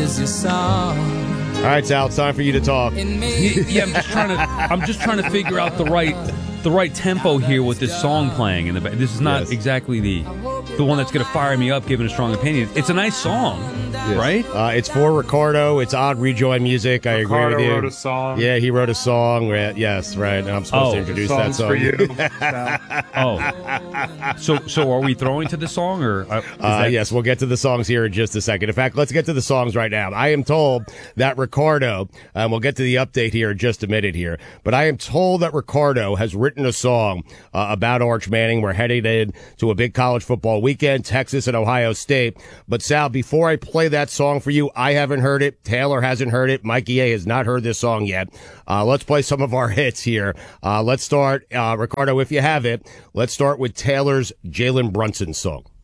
is your song. All right, Sal, it's time for you to talk. Yeah, I'm just trying to figure out the right tempo here with this song playing in the back. This is not exactly the one that's going to fire me up, given a strong opinion. It's a nice song, right? It's for Ricardo. It's on Rejoin Music. I agree with you. Ricardo wrote a song. Yeah, he wrote a song. Yes, right. And I'm supposed to introduce that song. For you. So are we throwing to the song, or yes, we'll get to the songs here in just a second. In fact, let's get to the songs right now. I am told that Ricardo, we'll get to the update here in just a minute here, but I am told that Ricardo has written a song about Arch Manning. We're heading in to a big college football weekend, Texas and Ohio State. But Sal, before I play that song for you, I haven't heard it. Taylor hasn't heard it. Mikey A has not heard this song yet. Let's play some of our hits here. Let's start, Ricardo, if you have it, let's start with Taylor's Jalen Brunson song.